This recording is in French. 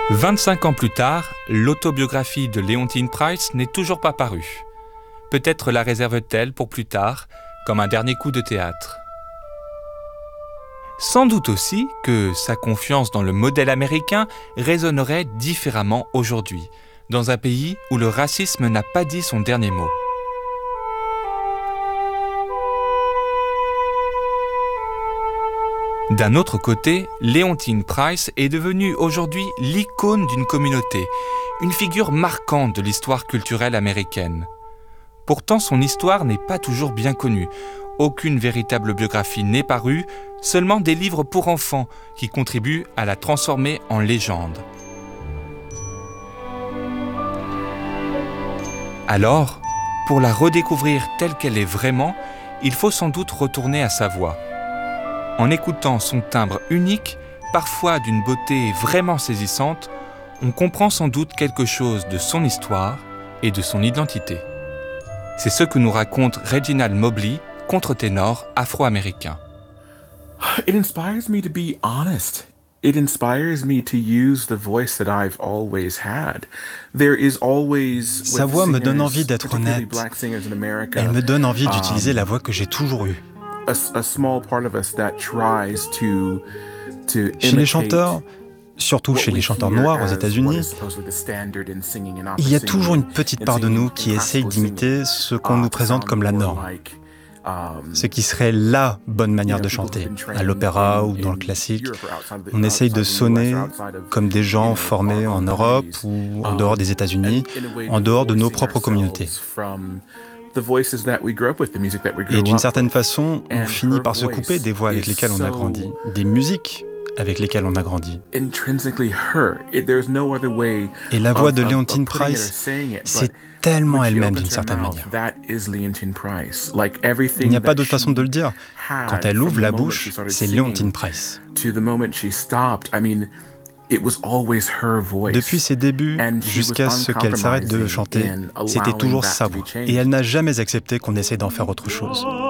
25 ans plus tard, l'autobiographie de Leontyne Price n'est toujours pas parue. Peut-être la réserve-t-elle pour plus tard, comme un dernier coup de théâtre. Sans doute aussi que sa confiance dans le modèle américain résonnerait différemment aujourd'hui, dans un pays où le racisme n'a pas dit son dernier mot. D'un autre côté, Leontyne Price est devenue aujourd'hui l'icône d'une communauté, une figure marquante de l'histoire culturelle américaine. Pourtant, son histoire n'est pas toujours bien connue. Aucune véritable biographie n'est parue, seulement des livres pour enfants qui contribuent à la transformer en légende. Alors, pour la redécouvrir telle qu'elle est vraiment, il faut sans doute retourner à sa voix. En écoutant son timbre unique, parfois d'une beauté vraiment saisissante, on comprend sans doute quelque chose de son histoire et de son identité. C'est ce que nous raconte Reginald Mobley, contre-ténor afro-américain. It inspires me to be honest. It inspires me to use the voice that I've always had. There is always Sa voix me donne envie d'être honnête. Elle me donne envie d'utiliser la voix que j'ai toujours eue. A small part of us that tries to Chez les chanteurs, surtout chez les chanteurs noirs aux États-Unis, il y a toujours une petite part de nous qui essaye d'imiter ce qu'on nous présente comme la norme, ce qui serait la bonne manière de chanter. À l'opéra ou dans le classique, on essaye de sonner comme des gens formés en Europe ou en dehors des États-Unis, en dehors de nos propres communautés. Et d'une certaine façon, on finit par se couper des voix avec lesquelles on a grandi, des musiques avec lesquelles on a grandi. Et la voix de Leontyne Price, c'est tellement elle-même d'une certaine manière. Il n'y a pas d'autre façon de le dire. Quand elle ouvre la bouche, c'est Leontyne Price. Depuis ses débuts jusqu'à ce qu'elle s'arrête de chanter, c'était toujours sa voix. Et elle n'a jamais accepté qu'on essaie d'en faire autre chose.